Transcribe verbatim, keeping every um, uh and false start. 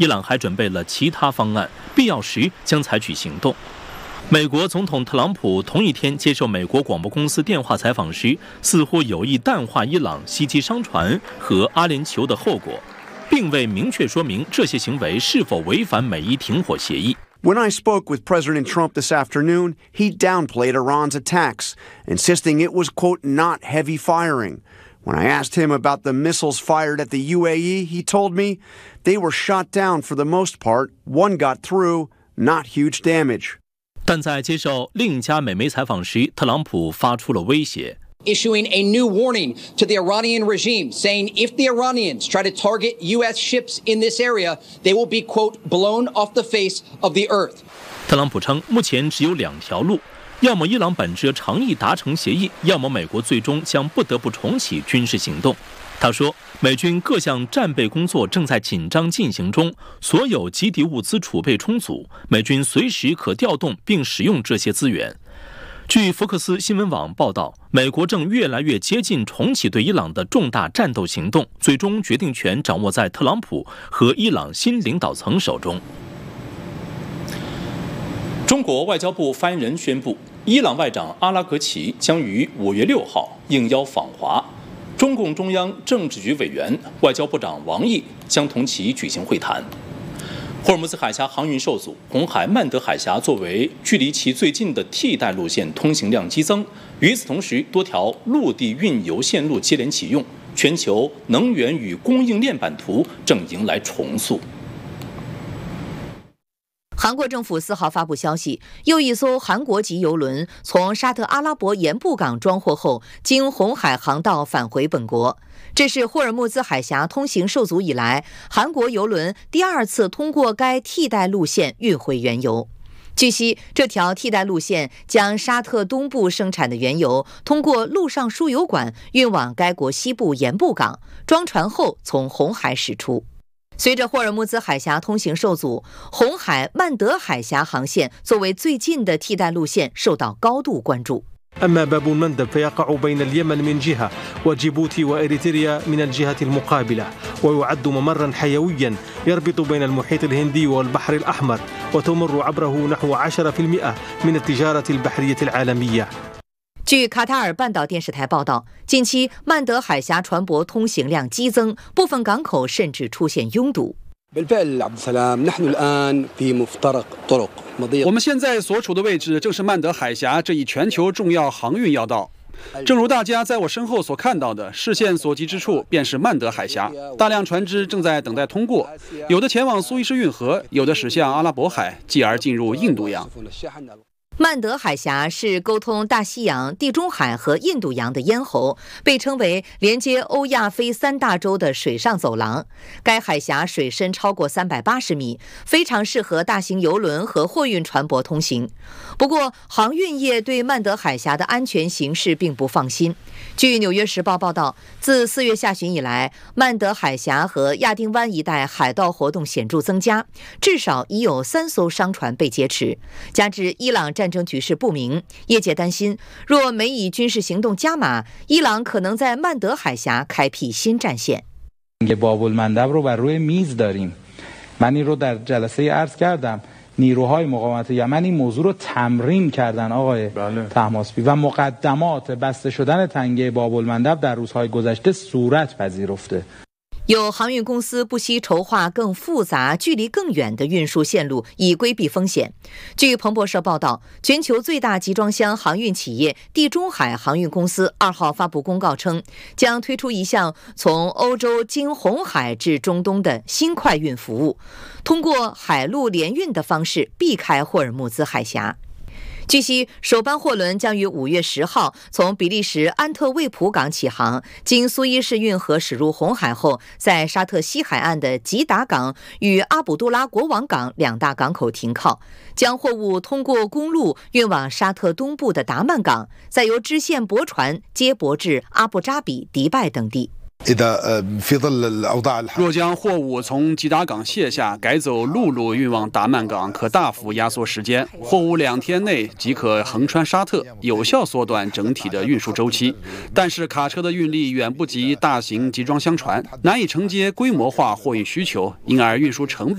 伊朗还准备了其他方案，必要时将采取行动。美国总统特朗普同一天接受美国广播公司电话采访时，似乎有意淡化伊朗袭击商船和阿联酋的后果，并未明确说明这些行为是否违反美伊停火协议。 When I spoke with President Trump this afternoon, he downplayed Iran's attacks, insisting it was, quote, not heavy firing. When I asked him about the missiles fired at the U A E, he told me they were shot down for the most part. One got through, not huge damage. 但在接受另一家美媒采访时，特朗普发出了威胁。 Issuing a new warning to the Iranian regime, saying if the Iranians try to target U S ships in this area, they will be, quote, blown off the face of the earth. 特朗普称，目前只有两条路，要么伊朗本着诚意达成协议，要么美国最终将不得不重启军事行动。他说，美军各项战备工作正在紧张进行中，所有基地物资储备充足，美军随时可调动并使用这些资源。据福克斯新闻网报道，美国正越来越接近重启对伊朗的重大战斗行动，最终决定权掌握在特朗普和伊朗新领导层手中。中国外交部发言人宣布，伊朗外长阿拉格齐将于五月六号应邀访华，中共中央政治局委员、外交部长王毅将同其举行会谈。霍尔木兹海峡航运受阻，红海曼德海峡作为距离其最近的替代路线，通行量激增。与此同时，多条陆地运油线路接连启用，全球能源与供应链版图正迎来重塑。 韩国政府四号发布消息，又一艘韩国籍邮轮从沙特阿拉伯盐布港装货后，经红海航道返回本国。这是霍尔木兹海峡通行受阻以来，韩国邮轮第二次通过该替代路线运回原油。据悉，这条替代路线将沙特东部生产的原油通过陆上输油管运往该国西部盐布港，装船后从红海驶出。随着霍尔木兹海峡通行受阻，红海曼德海峡航线作为最近的替代路线受到高度关注。 أما باب المندب فيقع بين اليمن من جهة وجيبوتي وإريتريا من الجهة المقابلة، ويعد ممرا حيويا يربط بين المحيط الهندي والبحر الأحمر، وتمر عبره نحو عشرة بالمئة من التجارة البحرية العالمية。 据卡塔尔半岛电视台报道，近期曼德海峡船舶通行量激增，部分港口甚至出现拥堵。 我们现在所处的位置正是曼德海峡这一全球重要航运要道。正如大家在我身后所看到的，视线所及之处便是曼德海峡，大量船只正在等待通过，有的前往苏伊士运河，有的驶向阿拉伯海，继而进入印度洋。 曼德海峡是沟通大西洋、地中海和印度洋的咽喉，被称为连接欧亚非三大洲的水上走廊。该海峡水深超过三百八十米，非常适合大型邮轮和货运船舶通行。不过，航运业对曼德海峡的安全形势并不放心。据《纽约时报》报道，自四月下旬以来，曼德海峡和亚丁湾一带海盗活动显著增加，至少已有三艘商船被劫持。加之伊朗战争局势不明，业界担心，若美以军事行动加码，伊朗可能在曼德海峡开辟新战线。 نیروهای مقاومت یمن این موضوع رو تمرین کردن آقای طهماسبی و مقدمات بسته شدن تنگه باب المندب در روزهای گذشته صورت پذیرفته。 有航运公司不惜筹划更复杂、距离更远的运输线路，以规避风险。据彭博社报道，全球最大集装箱航运企业地中海航运公司二号发布公告称，将推出一项从欧洲经红海至中东的新快运服务，通过海陆联运的方式避开霍尔木兹海峡。据悉，首班货轮将于五月十号从比利时安特卫普港起航，经苏伊士运河驶入红海后，在沙特西海岸的吉达港与阿卜杜拉国王港两大港口停靠，将货物通过公路运往沙特东部的达曼港，再由支线驳船接驳至阿布扎比、迪拜等地。 若将货物从吉达港卸下，改走陆路运往达曼港，可大幅压缩时间，货物两天内即可横穿沙特，有效缩短整体的运输周期。但是卡车的运力远不及大型集装箱船，难以承接规模化货运需求，因而运输成本